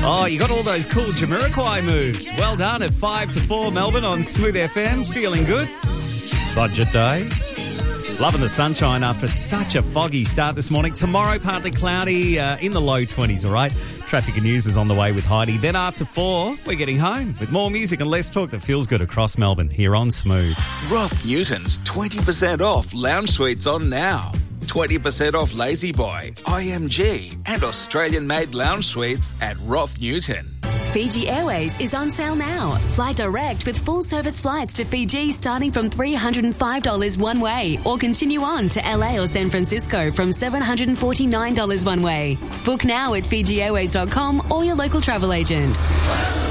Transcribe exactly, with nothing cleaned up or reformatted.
Oh, you got all those cool Jamiroquai moves. Well done at five to four Melbourne on Smooth F M. Feeling good? Budget day. Loving the sunshine after such a foggy start this morning. Tomorrow, partly cloudy, uh, in the low twenties, all right? Traffic and news is on the way with Heidi. Then after four, we're getting home with more music and less talk that feels good across Melbourne here on Smooth. Roth Newton's twenty percent off lounge suites on now. twenty percent off Lazy Boy, I M G and Australian-made lounge suites at Roth Newton. Fiji Airways is on sale now. Fly direct with full-service flights to Fiji starting from three hundred five dollars one way, or continue on to L A or San Francisco from seven hundred forty-nine dollars one way. Book now at fiji airways dot com or your local travel agent.